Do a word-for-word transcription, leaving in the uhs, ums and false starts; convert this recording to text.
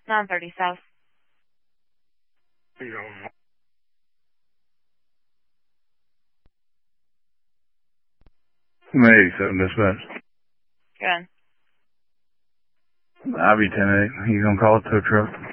nine thirty South. eighty-seven dispatch. Good. I V ten eight. He's gonna call a tow truck.